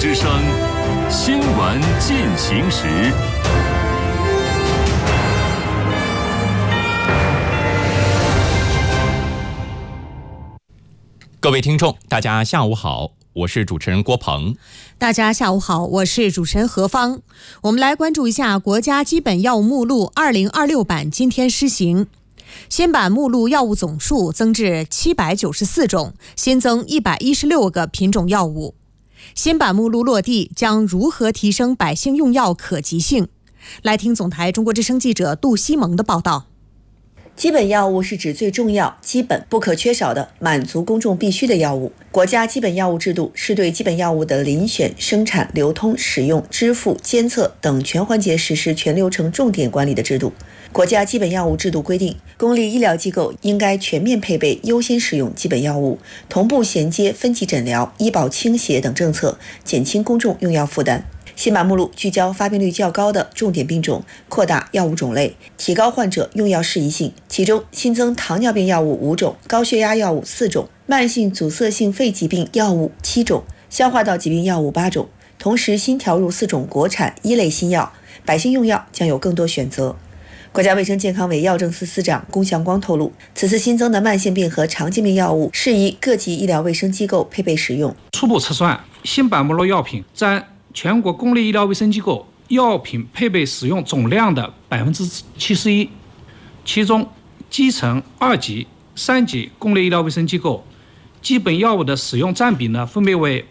之声，新闻进行时。 各位听众，大家下午好，我是主持人郭鹏。 大家下午好，我是主持人何芳。我们来关注一下国家基本药物目录2026版今天施行。新版目录药物总数增至794种，新增116个品种药物。新版目录落地将如何提升百姓用药可及性？来听总台中国之声记者杜西蒙的报道。 基本药物是指最重要、基本、不可缺少的满足公众必需的药物。国家基本药物制度是对基本药物的遴选、生产、流通、使用、支付、监测等全环节实施全流程重点管理的制度。国家基本药物制度规定，公立医疗机构应该全面配备优先使用基本药物，同步衔接分级诊疗、医保倾斜等政策，减轻公众用药负担。新版目录聚焦发病率较高的重点病种，扩大药物种类，提高患者用药适宜性。其中新增糖尿病药物5种，高血压药物4种，慢性阻塞性肺疾病药物7种，消化道疾病药物8种。同时新调入4种国产一类新药，百姓用药将有更多选择。国家卫生健康委药政司司长龚祥光透露，此次新增的慢性病和常见病药物适宜各级医疗卫生机构配备使用。 初步测算，新版目录药品占全国公立医疗卫生机构药品配备使用总量的71%，其中基层2级、3级公立医疗卫生机构基本药物的使用占比呢，分别为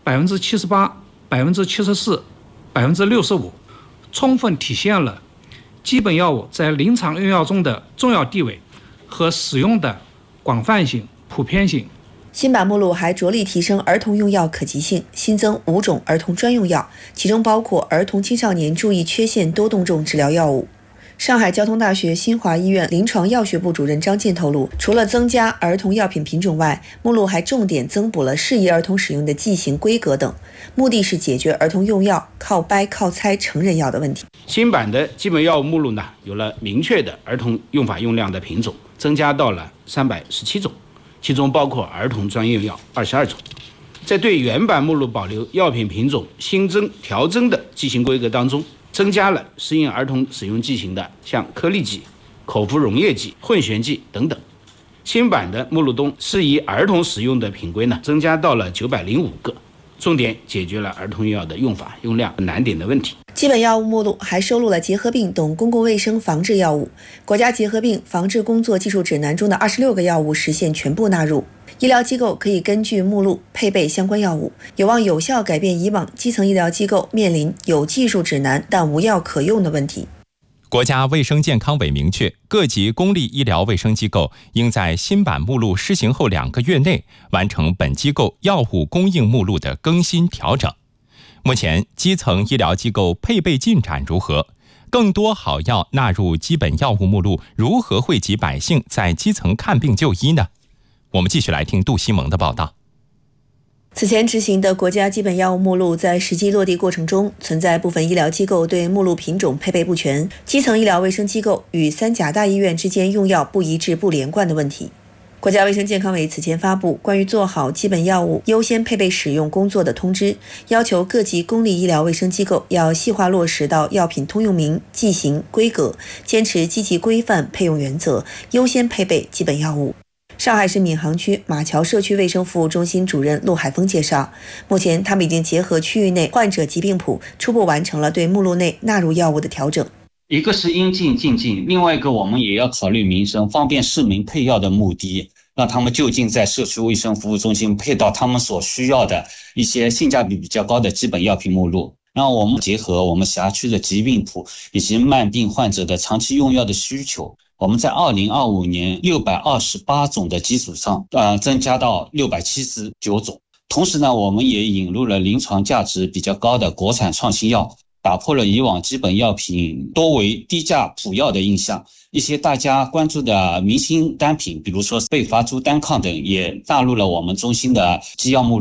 78%、74%、65%，充分体现了基本药物在临床用药中的重要地位和使用的广泛性、普遍性。 新版目录还着力提升儿童用药可及性，新增5种儿童专用药，其中包括儿童青少年注意缺陷多动症治疗药物。上海交通大学新华医院临床药学部主任张健透露，除了增加儿童药品品种外，目录还重点增补了适宜儿童使用的剂型规格等，目的是解决儿童用药靠掰靠猜成人药的问题。 新版的基本药物目录呢，有了明确的儿童用法用量的品种，增加到了317种，其中包括儿童专用药22种。在对原版目录保留药品品种新增调增的剂型规格当中，增加了适应儿童使用剂型的像颗粒剂、口服溶液剂、混悬剂等等。新版的目录中适宜儿童使用的品规呢，增加到了905个，重点解决了儿童药的用法用量难点的问题。 基本药物目录还收录了结核病等公共卫生防治药物，国家结核病防治工作技术指南中的26个药物实现全部纳入。医疗机构可以根据目录配备相关药物，有望有效改变以往基层医疗机构面临有技术指南但无药可用的问题。 国家卫生健康委明确，各级公立医疗卫生机构应在新版目录施行后2个月内完成本机构药物供应目录的更新调整。目前基层医疗机构配备进展如何？更多好药纳入基本药物目录，如何惠及百姓在基层看病就医呢？我们继续来听杜西蒙的报道。 此前执行的国家基本药物目录在实际落地过程中，存在部分医疗机构对目录品种配备不全，基层医疗卫生机构与3甲大医院之间用药不一致不连贯的问题。国家卫生健康委此前发布关于做好基本药物优先配备使用工作的通知，要求各级公立医疗卫生机构要细化落实到药品通用名、剂型、规格，坚持积极规范配用原则，优先配备基本药物。上海市闵行区马桥社区卫生服务中心主任陆海峰介绍，目前他们已经结合区域内患者疾病谱，初步完成了对目录内纳入药物的调整。 一个是应尽尽尽，另外一个我们也要考虑民生，方便市民配药的目的，让他们就近在社区卫生服务中心配到他们所需要的一些性价比比较高的基本药品目录。让我们结合我们辖区的疾病谱以及慢病患者的长期用药的需求，我们在2025年628种的基础上，增加到679种。同时呢，我们也引入了临床价值比较高的国产创新药，打破了以往基本药品多为低价普药的印象。一些大家关注的明星单品，比如说贝伐珠单抗等，也纳入了我们中心的基药目录。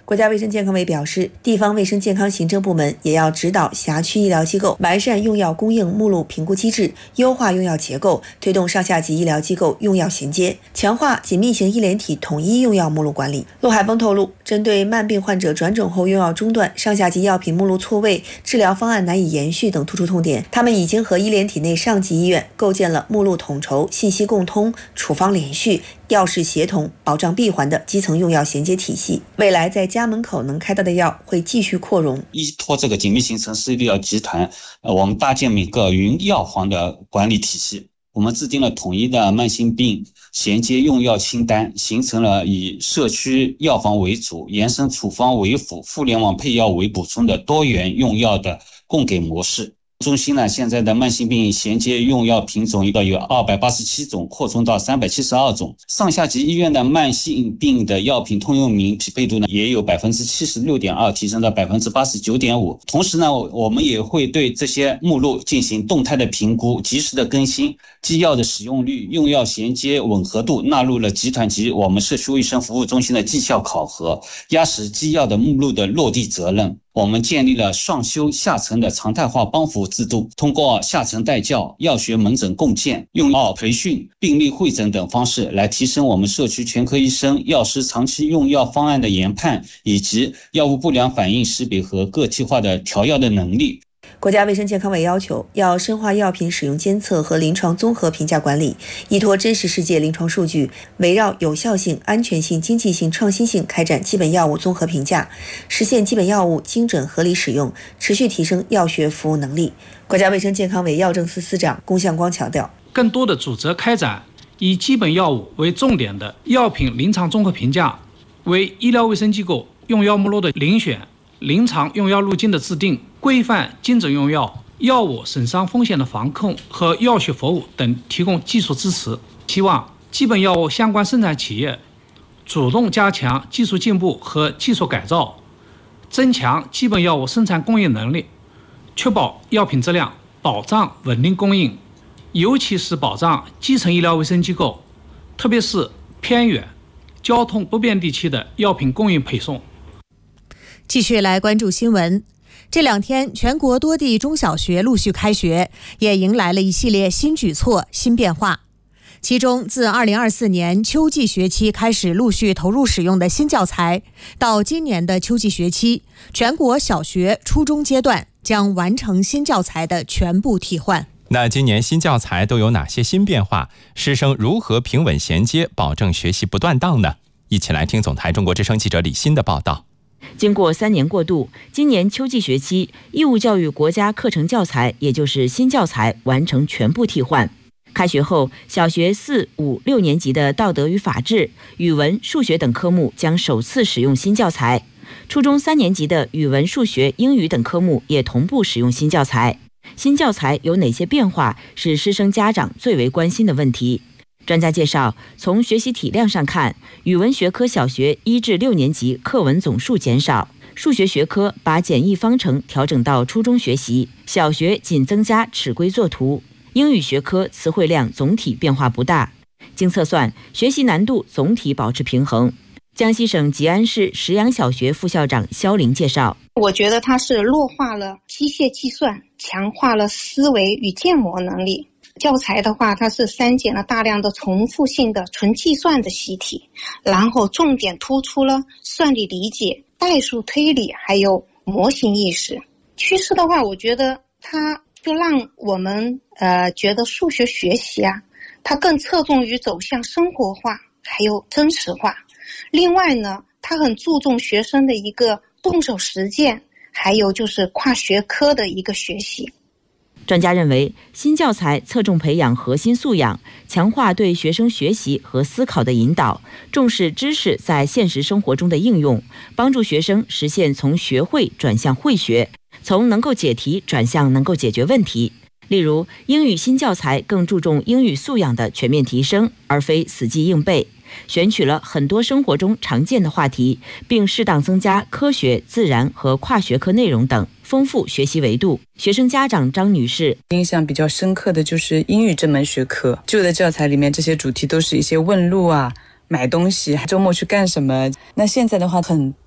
国家卫生健康委表示，地方卫生健康行政部门也要指导辖区医疗机构完善用药供应目录评估机制，优化用药结构，推动上下级医疗机构用药衔接，强化紧密型医联体统一用药目录管理。陆海峰透露，针对慢病患者转诊后用药中断、上下级药品目录错位、治疗方案难以延续等突出痛点，他们已经和医联体内上级医院构建了目录统筹、信息共通、处方连续、药事协同、保障闭环的基层用药衔接体系。未来在家门口能开到的药会继续扩容。 依托这个紧密型城市医疗集团，我们搭建每个云药房的管理体系。我们制定了统一的慢性病衔接用药清单，形成了以社区药房为主、延伸处方为辅、互联网配药为补充的多元用药的供给模式。中心呢，现在的慢性病衔接用药品种有287种，扩充到372种。上下级医院的慢性病的药品通用名匹配度呢，也有 76.2%， 提升到 89.5%。同时呢，我们也会对这些目录进行动态的评估，及时的更新，基药的使用率、用药衔接吻合度纳入了集团及我们社区卫生服务中心的绩效考核，压实基药的目录的落地责任。我们建立了上修下沉的常态化帮扶制度，通过下沉带教、药学门诊共建、用药培训、病例会诊等方式来提升我们社区全科医生、药师长期用药方案的研判，以及药物不良反应识别和个体化的调药的能力。 国家卫生健康委要求，要深化药品使用监测和临床综合评价管理，依托真实世界临床数据，围绕有效性、安全性、经济性、创新性开展基本药物综合评价，实现基本药物精准合理使用，持续提升药学服务能力。国家卫生健康委药政司司长龚向光强调， 更多的组织开展以基本药物为重点的药品临床综合评价，为医疗卫生机构用药目录的遴选、临床用药路径的制定、规范精准用药、药物损伤风险的防控和药学服务等提供技术支持。希望基本药物相关生产企业主动加强技术进步和技术改造，增强基本药物生产供应能力，确保药品质量，保障稳定供应，尤其是保障基层医疗卫生机构，特别是偏远、交通不便地区的药品供应配送。 继续来关注新闻。这两天，全国多地中小学陆续开学，也迎来了一系列新举措、新变化。其中，自2024年秋季学期开始陆续投入使用的新教材，到今年的秋季学期，全国小学、初中阶段将完成新教材的全部替换。 那今年新教材都有哪些新变化？师生如何平稳衔接，保证学习不断档呢？一起来听总台中国之声记者李欣的报道。 经过3年过渡，今年秋季学期义务教育国家课程教材，也就是新教材完成全部替换。开学后，小学4、5、6年级的道德与法治、语文、数学等科目将首次使用新教材；初中3年级的语文、数学、英语等科目也同步使用新教材。新教材有哪些变化，是师生家长最为关心的问题。专家介绍，从学习体量上看，语文学科小学1至6年级课文总数减少，数学学科把简易方程调整到初中学习，小学仅增加尺规作图；英语学科词汇量总体变化不大。经测算，学习难度总体保持平衡。江西省吉安市石阳小学副校长肖玲介绍， 我觉得它是弱化了机械计算，强化了思维与建模能力。教材的话，它是删减了大量的重复性的纯计算的习题，然后重点突出了算力理解、代数推理还有模型意识。趋势的话，我觉得它就让我们觉得数学学习啊，它更侧重于走向生活化还有真实化。另外呢，它很注重学生的一个动手实践，还有就是跨学科的一个学习。 专家认为，新教材侧重培养核心素养，强化对学生学习和思考的引导，重视知识在现实生活中的应用，帮助学生实现从学会转向会学，从能够解题转向能够解决问题。例如，英语新教材更注重英语素养的全面提升，而非死记硬背，选取了很多生活中常见的话题，并适当增加科学、自然和跨学科内容等，丰富学习维度。学生家长张女士印象比较深刻的就是英语这门学科，旧的教材里面这些主题都是一些问路啊、买东西、周末去干什么。那现在的话，很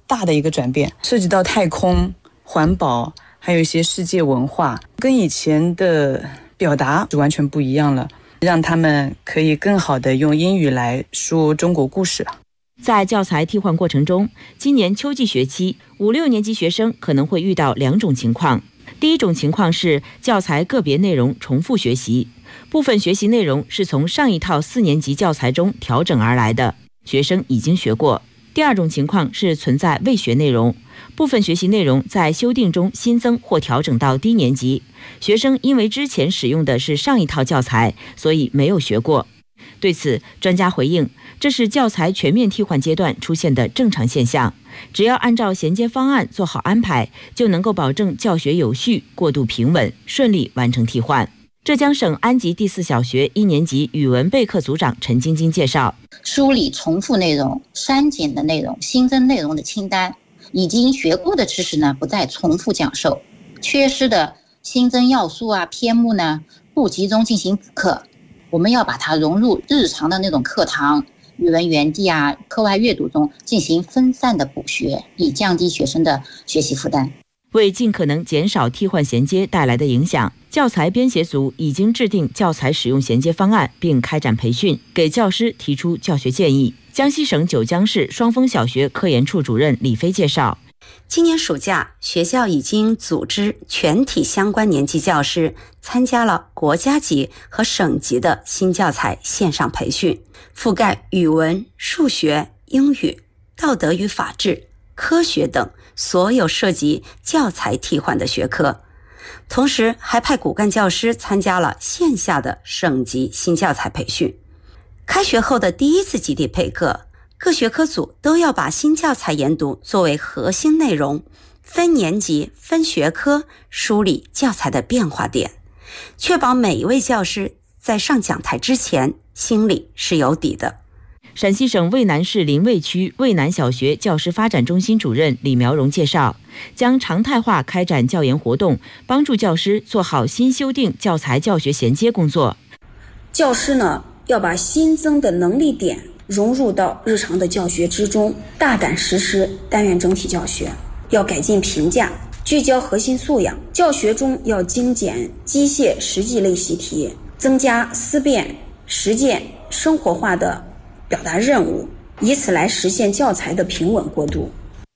大的一个转变，涉及到太空、环保，还有一些世界文化，跟以前的表达完全不一样了，让他们可以更好的用英语来说中国故事。 在教材替换过程中，今年秋季学期5、6年级学生可能会遇到2种情况。第一种情况是教材个别内容重复学习，部分学习内容是从上一套4年级教材中调整而来的，学生已经学过。第二种情况是存在未学内容，部分学习内容在修订中新增或调整到低年级，学生因为之前使用的是上一套教材，所以没有学过。对此，专家回应，这是教材全面替换阶段出现的正常现象，只要按照衔接方案做好安排，就能够保证教学有序、过渡平稳，顺利完成替换。浙江省安吉第4小学1年级语文备课组长陈晶晶介绍， 梳理重复内容、删减的内容、新增内容的清单，已经学过的知识呢不再重复讲授，缺失的新增要素篇目呢不集中进行补课，我们要把它融入日常的那种课堂、语文园地课外阅读中进行分散的补学，以降低学生的学习负担。 为尽可能减少替换衔接带来的影响，教材编写组已经制定教材使用衔接方案，并开展培训，给教师提出教学建议。江西省九江市双峰小学科研处主任李飞介绍， 今年暑假，学校已经组织全体相关年级教师参加了国家级和省级的新教材线上培训，覆盖语文、数学、英语、道德与法治、科学等所有涉及教材替换的学科，同时还派骨干教师参加了线下的省级新教材培训。开学后的第一次集体备课，各学科组都要把新教材研读作为核心内容，分年级、分学科梳理教材的变化点，确保每一位教师在上讲台之前心里是有底的。 陕西省渭南市临渭区渭南小学教师发展中心主任李苗荣介绍，将常态化开展教研活动，帮助教师做好新修订教材教学衔接工作。 教师呢，要把新增的能力点融入到日常的教学之中，大胆实施单元整体教学，要改进评价，聚焦核心素养。教学中要精简机械实际类习题，增加思辨、实践、生活化的表达任务，以此来实现教材的平稳过渡。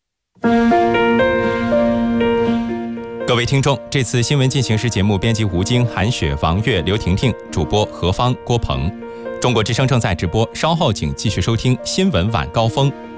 各位听众，这次新闻进行时节目编辑吴京、韩雪、王悦、刘婷婷，主播何芳、郭鹏。中国之声正在直播，稍后请继续收听新闻晚高峰。